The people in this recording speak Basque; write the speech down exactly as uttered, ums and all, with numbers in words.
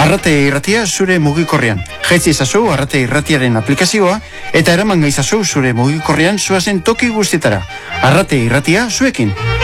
Arrate irratia zure mugikorrean. Jaitzi izazu Arrate irratiaren aplikazioa eta eraman gaizazu zure mugikorrean zoazen toki guztietara. Arrate irratia zuekin.